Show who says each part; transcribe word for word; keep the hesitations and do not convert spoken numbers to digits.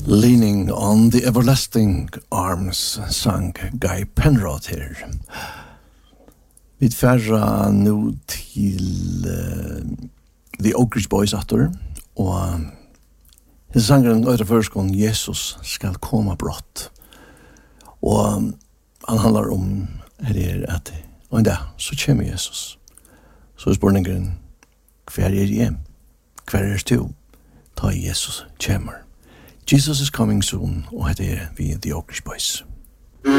Speaker 1: Leaning on the Everlasting Arms sang Guy Penrod her. Vi færra nu til uh, The Oak Ridge Boys atter, og uh, hins sangeren øyre førskån Jesus skal komme brått. Og um, han handlar om her er at og en dag så kommer Jesus. Så er spørningen hver er jeg? Hver er du? Ta Jesus kommer. Jesus is coming soon, og det er vi The Oak Ridge Boys.